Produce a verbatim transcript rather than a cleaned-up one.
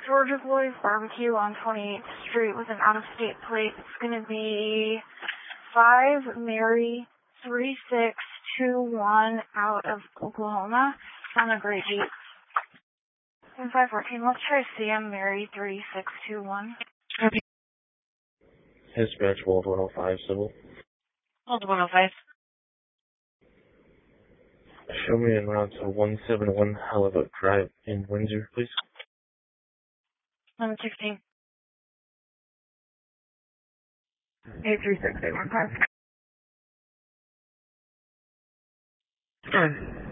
Georgia Boys Barbecue on twenty-eighth Street with an out-of-state plate. It's going to be five Mary three six two one out of Oklahoma on a gray Jeep. And five fourteen, let's try C M Mary three six two one. Dispatch World one oh five, Civil. Hold one oh five. Show me en route to one seven one Halibut Drive in Windsor, please. one sixteen. eight three six eight one five.